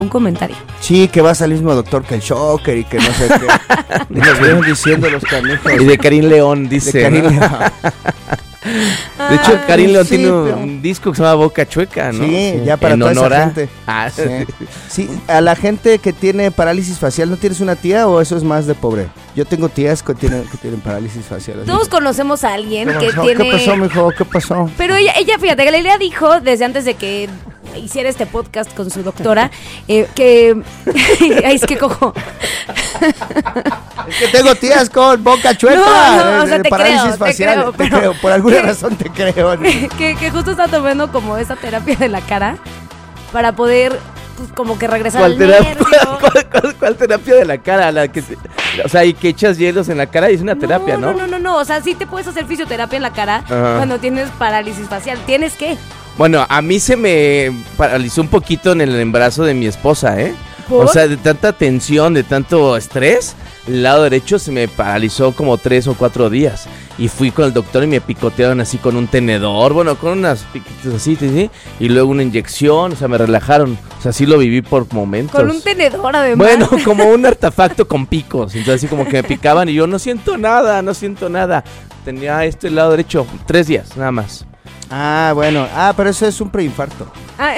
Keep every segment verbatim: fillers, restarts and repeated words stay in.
un comentario. Sí, que vas al mismo doctor que el Shocker y que no sé qué. Y nos vienen diciendo los canijos. Y de Karim León, dice. De Karim ¿no? León. De hecho, Ah, Karim León sí, tiene un, pero... un disco que se llama Boca Chueca, ¿no? Sí, ya para en toda honor esa a... gente. Ah, Sí. Sí, a la gente que tiene parálisis facial, ¿no tienes una tía o eso es más de pobre? Yo tengo tías que tienen, que tienen parálisis facial. así. Todos conocemos a alguien ¿Qué que pasó? tiene... ¿Qué pasó, mijo? ¿Qué pasó? Pero ella, ella, fíjate, Galilea dijo desde antes de que hiciera este podcast con su doctora, eh, que... Ay, es que cojo. Es que tengo tías con boca chueca. No, no, o eh, sea, de te parálisis creo, te facial. creo, Te pero- creo, por alguna ¿Qué? razón te creo. ¿no? que, que justo está tomando como esa terapia de la cara para poder, pues, como que regresar ¿Cuál, al terapia, nervio. cuál, cuál- cuál terapia de la cara? La que se- o sea, y que echas hielos en la cara y es una terapia, ¿no? No, no, no, no, o sea, sí te puedes hacer fisioterapia en la cara Ajá. cuando tienes parálisis facial. ¿Tienes qué? Bueno, a mí se me paralizó un poquito en el embarazo de mi esposa, ¿eh? ¿Por? O sea, de tanta tensión, de tanto estrés, el lado derecho se me paralizó como tres o cuatro días. Y fui con el doctor y me picotearon así con un tenedor, bueno, con unas piquitas así, sí, sí, y luego una inyección, o sea, me relajaron. O sea, sí lo viví por momentos. Con un tenedor, además. Bueno, como un artefacto con picos. Entonces así como que me picaban y yo no siento nada, no siento nada. Tenía este lado derecho, tres días, nada más. Ah, bueno. Ah, pero eso es un preinfarto. Ah,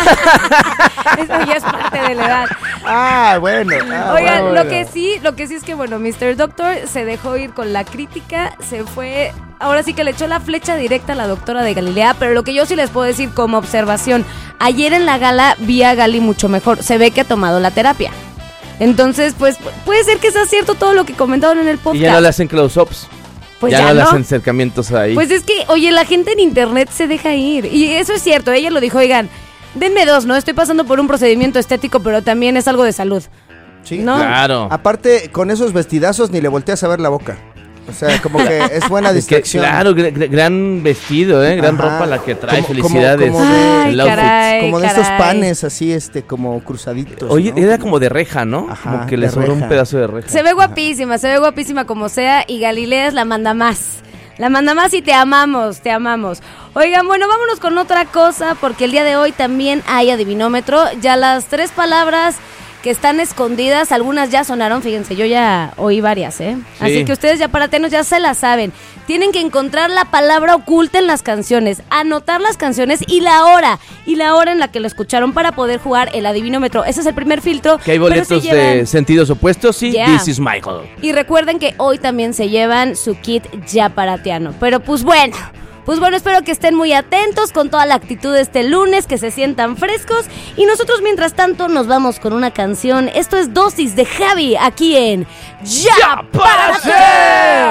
eso ya es parte de la edad. Ah, bueno. Ah, Oigan, bueno. lo que sí, lo que sí es que, bueno, mister Doctor se dejó ir con la crítica, se fue, ahora sí que le echó la flecha directa a la doctora de Galilea, pero lo que yo sí les puedo decir como observación, ayer en la gala vi a Gali mucho mejor, se ve que ha tomado la terapia. Entonces, pues, puede ser que sea cierto todo lo que comentaron en el podcast. Y ya no le hacen close-ups. Pues ya, ya no le no. hacen acercamientos ahí. Pues es que, oye, la gente en internet se deja ir. Y eso es cierto, ella lo dijo, oigan, denme dos, ¿no? Estoy pasando por un procedimiento estético, pero también es algo de salud. Sí, ¿no? Claro. Aparte, con esos vestidazos ni le volteas a ver la boca. O sea, como que es buena Es que, distracción. claro, gr- gr- gran vestido, ¿eh? Gran Ajá. ropa la que trae, Como- felicidades. como- como de- Ay, el outfit. caray, Como de caray. estos panes así, este, como cruzaditos. Oye, ¿no? era como de reja, ¿no? Ajá, como que le de sobró un reja. pedazo de reja. Se ve guapísima, se ve guapísima como sea y Galilea es la manda más. La manda más y te amamos, te amamos. Oigan, bueno, vámonos con otra cosa porque el día de hoy también hay adivinómetro. Ya las tres palabras que están escondidas, algunas ya sonaron, fíjense, yo ya oí varias, ¿eh? Sí. Así que ustedes ya paratenos ya se las saben. Tienen que encontrar la palabra oculta en las canciones, anotar las canciones y la hora, y la hora en la que lo escucharon para poder jugar el adivinómetro. Ese es el primer filtro. Que hay pero boletos se llevan- de sentidos opuestos y Yeah. This is Michael. Y recuerden que hoy también se llevan su kit ya paratiano. Pero pues bueno, pues bueno, espero que estén muy atentos con toda la actitud de este lunes, que se sientan frescos. Y nosotros mientras tanto nos vamos con una canción. Esto es Dosis de Javi aquí en Ya, ¡Ya Párate!